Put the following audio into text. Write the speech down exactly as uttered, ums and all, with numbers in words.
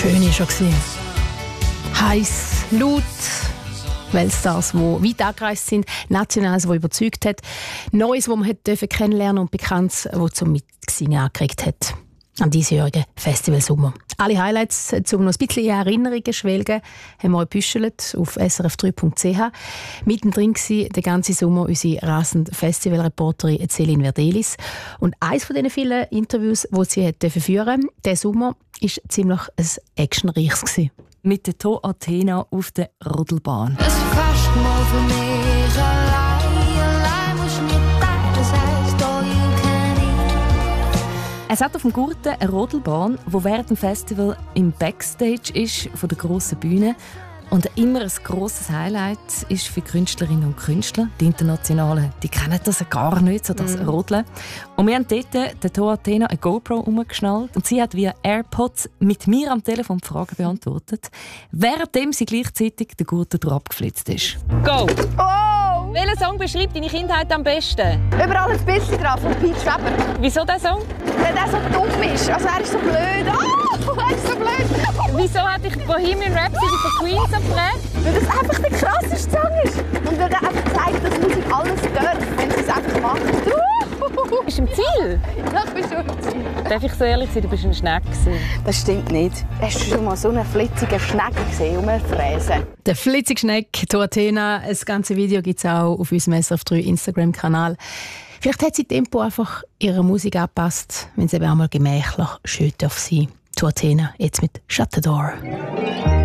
Schön war schon. Heiß, laut, Weltstars, die weit angereist sind, Nationales, das überzeugt hat, Neues, das man hat kennenlernen und Bekanntes, das zum Mitsingen angeregt hat. Am diesjährigen Festivalsommer. Alle Highlights, um noch ein bisschen in Erinnerungen schwelgen, haben wir euch gebüschelt auf s r f drei punkt c h. Mittendrin war den ganzen Sommer unsere rasende Festivalreporterin Céline Verdelis. Und eines von diesen vielen Interviews, die sie hat führen durfte, diesen Sommer, war ziemlich ein actionreiches. Mit der To Athena auf der Rodelbahn. Es fast mal für mich allein, allein musst du nicht denken, das heisst all you can eat. Es hat auf dem Gurten eine Rodelbahn, die während dem Festival im Backstage ist von der grossen Bühne. Und immer ein grosses Highlight ist für Künstlerinnen und Künstler. Die Internationalen, die kennen das gar nicht, so das mm. Rodeln. Und wir haben dort der To Athena eine GoPro umgeschnallt und sie hat via AirPods mit mir am Telefon die Fragen beantwortet, währenddem sie gleichzeitig den Gurten abgeflitzt ist. Go! Oh! Welcher Song beschreibt deine Kindheit am besten? Überall ein bisschen drauf von Pete Schweber. Wieso dieser Song? Weil er so dumm ist. Also er ist so blöd. Oh, er ist so blöd. Wieso hat dich Bohemian Rhapsody von Queen so geprägt? Weil das einfach der krasseste Song ist. Und weil er einfach zeigt, dass Musik alles darf, wenn sie es einfach macht. Bist du im Ziel? Ja, ich bin schon im Ziel. Darf ich so ehrlich sein, du bist ein Schneck gewesen. Das stimmt nicht. Hast du schon mal so einen flitzigen Schneck gesehen, um Fräsen? Der flitzige Schneck, To Athena. Das ganze Video gibt es auch auf unserem S R F drei Instagram-Kanal. Vielleicht hat sie Tempo einfach ihrer Musik angepasst, wenn sie eben auch mal gemächlich schön sein darf. To Athena, jetzt mit Shut the Door.